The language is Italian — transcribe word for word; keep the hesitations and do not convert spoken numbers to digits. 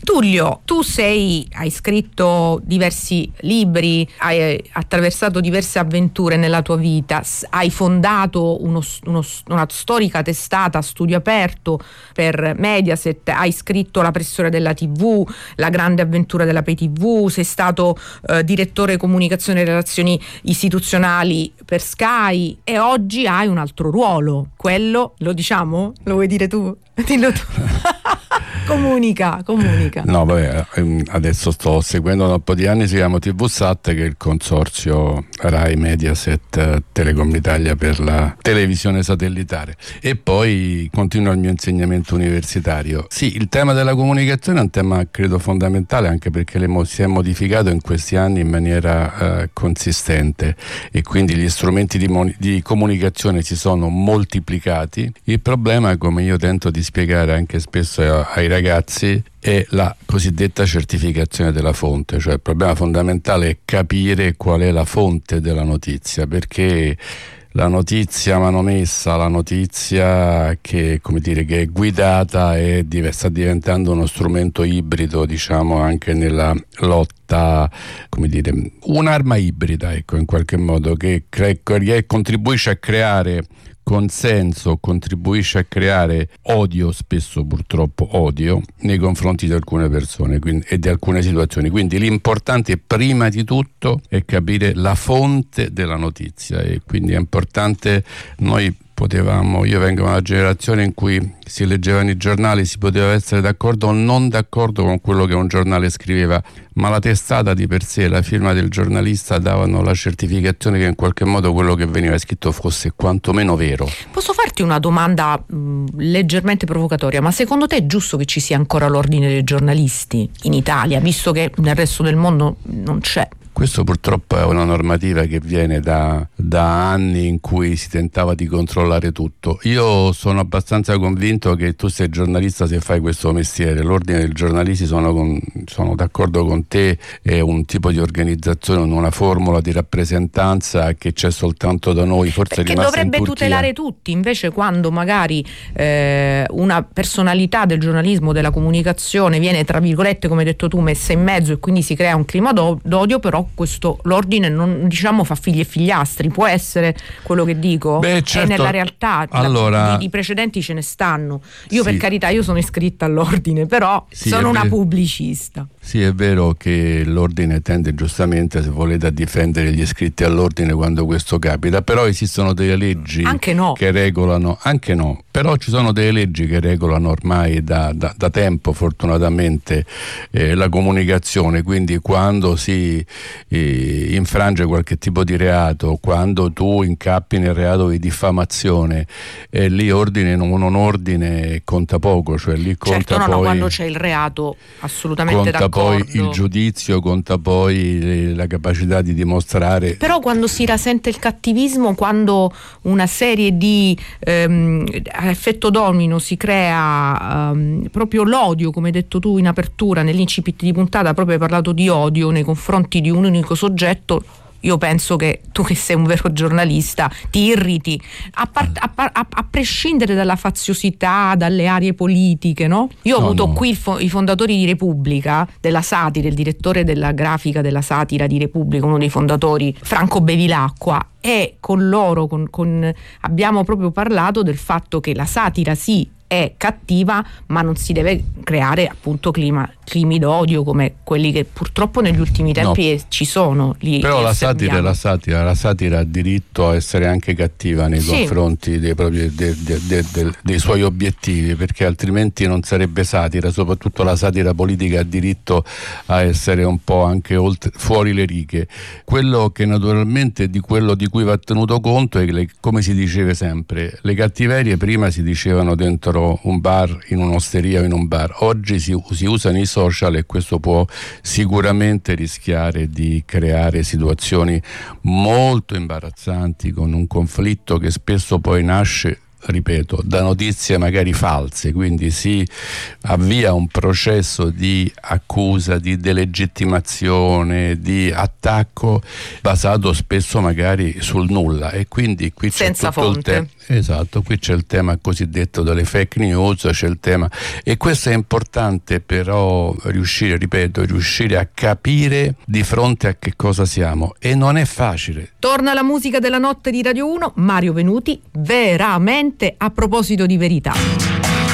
Tullio, tu sei, hai scritto diversi libri, hai attraversato diverse avventure nella tua vita, hai fondato uno, uno, una storica testata Studio Aperto per Mediaset, hai scritto La pressione della tivù, La grande avventura della Pay tivù, sei stato eh, direttore comunicazione e relazioni istituzionali per Sky e oggi hai un altro ruolo, quello, lo diciamo? Lo vuoi dire tu? Dillo tu. Comunica, comunica. No, vabbè, adesso sto seguendo da un po' di anni, si chiama TVSAT, che è il consorzio Rai Mediaset Telecom Italia per la televisione satellitare, e poi continuo il mio insegnamento universitario. Sì, il tema della comunicazione è un tema credo fondamentale, anche perché le mo- si è modificato in questi anni in maniera eh, consistente, e quindi gli strumenti di, mon- di comunicazione si sono moltiplicati. Il problema, come io tento di spiegare anche spesso ai ragazzi, è la cosiddetta certificazione della fonte, cioè il problema fondamentale è capire qual è la fonte della notizia, perché la notizia manomessa, la notizia che, come dire, che è guidata e sta diventando uno strumento ibrido, diciamo, anche nella lotta, come dire, un'arma ibrida, ecco, in qualche modo, che, cre- che contribuisce a creare consenso, contribuisce a creare odio, spesso purtroppo odio, nei confronti di alcune persone, quindi, e di alcune situazioni. Quindi l'importante prima di tutto è capire la fonte della notizia, e quindi è importante. Noi potevamo, io vengo da una generazione in cui si leggevano i giornali, si poteva essere d'accordo o non d'accordo con quello che un giornale scriveva, ma la testata di per sé, la firma del giornalista davano la certificazione che in qualche modo quello che veniva scritto fosse quantomeno vero. Posso farti una domanda mh, leggermente provocatoria, ma secondo te è giusto che ci sia ancora l'ordine dei giornalisti in Italia, visto che nel resto del mondo non c'è? Questo purtroppo è una normativa che viene da, da anni in cui si tentava di controllare tutto. Io sono abbastanza convinto che tu sei giornalista se fai questo mestiere. L'ordine dei giornalisti, sono, con, sono d'accordo con te, è un tipo di organizzazione, una formula di rappresentanza che c'è soltanto da noi, forse che dovrebbe tutelare tutti, invece quando magari eh, una personalità del giornalismo, della comunicazione viene, tra virgolette, come hai detto tu, messa in mezzo, e quindi si crea un clima d'odio, però questo l'ordine non, diciamo, fa figli e figliastri, può essere quello che dico? Beh, certo. È nella realtà, allora, di, di precedenti ce ne stanno. Io sì. Per carità, io sono iscritta all'ordine, però sì, sono una vero. pubblicista. Sì, è vero che l'ordine tende giustamente, se volete, a difendere gli iscritti all'ordine quando questo capita, però esistono delle leggi anche no. che regolano, anche no, però ci sono delle leggi che regolano ormai da, da, da tempo, fortunatamente, eh, la comunicazione, quindi quando si eh, infrange qualche tipo di reato, quando tu incappi nel reato di diffamazione, eh, lì ordine non, non ordine conta poco, cioè lì conta certo, no, poi no, quando c'è il reato assolutamente conta d'accordo. Poi il giudizio, conta poi la capacità di dimostrare. Però quando si rasenta il cattivismo, quando una serie di ehm, effetto domino si crea ehm, proprio l'odio, come hai detto tu in apertura, nell'incipit di puntata, proprio hai parlato di odio nei confronti di un unico soggetto. Io penso che tu, che sei un vero giornalista, ti irriti, a, par- a, par- a-, a prescindere dalla faziosità, dalle aree politiche, no? Io ho no, avuto no. qui il fo- i fondatori di Repubblica, della satira, il direttore della grafica della satira di Repubblica, uno dei fondatori, Franco Bevilacqua, e con loro con, con, abbiamo proprio parlato del fatto che la satira sì è cattiva, ma non si deve creare appunto clima, climi d'odio come quelli che purtroppo negli ultimi tempi no. ci sono. Li, Però li la satira, la satira, la satira ha diritto a essere anche cattiva nei sì. confronti dei, propri, de, de, de, de, dei suoi obiettivi, perché altrimenti non sarebbe satira. Soprattutto la satira politica ha diritto a essere un po' anche oltre, fuori le righe. Quello che naturalmente di quello di cui va tenuto conto è che, le, come si diceva sempre, le cattiverie prima si dicevano dentro un bar, in un'osteria o in un bar. Oggi si, si usano i social, e questo può sicuramente rischiare di creare situazioni molto imbarazzanti, con un conflitto che spesso poi nasce, ripeto, da notizie magari false, quindi si avvia un processo di accusa, di delegittimazione, di attacco basato spesso magari sul nulla, e quindi qui c'è senza tutto fonte. il tempo. Esatto, qui c'è il tema cosiddetto delle fake news, c'è il tema, e questo è importante, però riuscire, ripeto, riuscire a capire di fronte a che cosa siamo, e non è facile. Torna la musica della notte di Radio uno, Mario Venuti, veramente a proposito di verità.